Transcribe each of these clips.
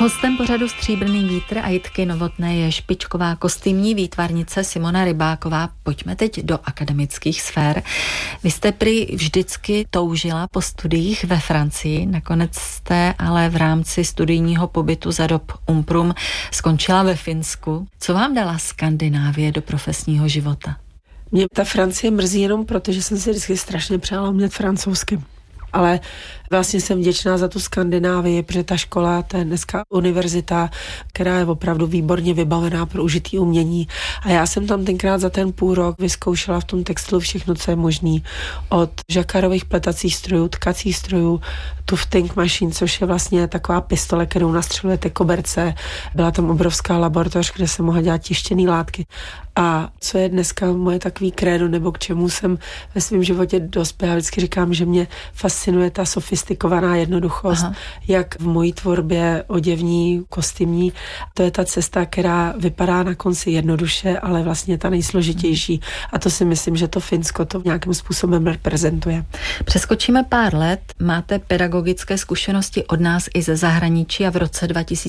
Hostem pořadu Stříbrný vítr a Jitky Novotné je špičková kostýmní výtvarnice Simona Rybáková. Pojďme teď do akademických sfér. Vy jste prý vždycky toužila po studiích ve Francii, nakonec jste ale v rámci studijního pobytu za dob Umprum skončila ve Finsku. Co vám dala Skandinávie do profesního života? Mě ta Francie mrzí jenom proto, že jsem si vždycky strašně přála umět francouzsky. Ale vlastně jsem vděčná za tu Skandinávii, protože ta škola, to je dneska univerzita, která je opravdu výborně vybavená pro užitý umění. A já jsem tam tenkrát za ten půl rok vyzkoušela v tom textilu všechno, co je možný. Od žakarových pletacích strojů, tkacích strojů, tufting machine, což je vlastně taková pistole, kterou nastřelujete koberce. Byla tam obrovská laboratoř, kde se mohla dělat tištěný látky. A co je dneska moje takový krédo, nebo k čemu jsem ve svém životě dospěla, vždycky říkám, že mě fascinuje ta sofistikovaná jednoduchost, jak v mojí tvorbě oděvní, kostýmní. To je ta cesta, která vypadá na konci jednoduše, ale vlastně ta nejsložitější. A to si myslím, že to Finsko to nějakým způsobem reprezentuje. Přeskočíme pár let. Máte pedagogické zkušenosti od nás i ze zahraničí a v roce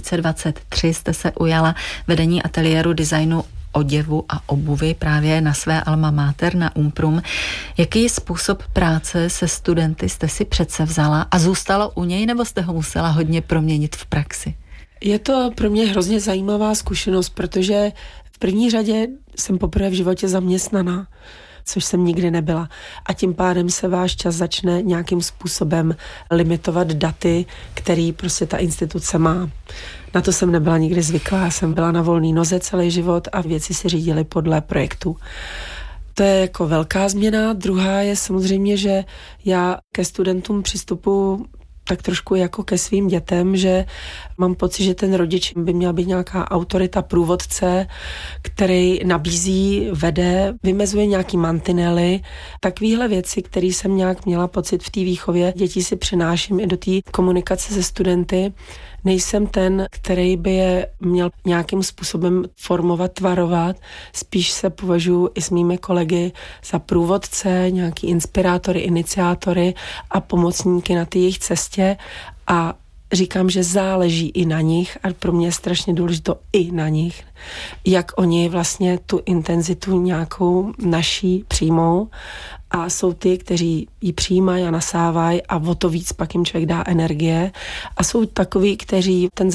2023 jste se ujala vedení ateliéru designu oděvu a obuvy právě na své alma mater, na Umprum. Jaký způsob práce se studenty jste si předsevzala a zůstalo u něj, nebo jste ho musela hodně proměnit v praxi? Je to pro mě hrozně zajímavá zkušenost, protože v první řadě jsem poprvé v životě zaměstnaná, což jsem nikdy nebyla. A tím pádem se váš čas začne nějakým způsobem limitovat daty, který prostě ta instituce má. Na to jsem nebyla nikdy zvyklá, jsem byla na volný noze celý život a věci si řídily podle projektů. To je jako velká změna. Druhá je samozřejmě, že já ke studentům přistupuji tak trošku jako ke svým dětem, že mám pocit, že ten rodič by měl být nějaká autorita, průvodce, který nabízí, vede, vymezuje nějaký mantinely. Takovéhle věci, které jsem nějak měla pocit v té výchově, dětí si přináším i do té komunikace se studenty. Nejsem ten, který by je měl nějakým způsobem formovat, tvarovat. Spíš se považuji i s mými kolegy za průvodce, nějaký inspirátory, iniciátory a pomocníky na té jejich cestě. A říkám, že záleží i na nich a pro mě je strašně důležité i na nich, jak oni vlastně tu intenzitu nějakou naší přijmou. A jsou ty, kteří ji přijímají a nasávají a o to víc pak jim člověk dá energie. A jsou takoví, kteří ten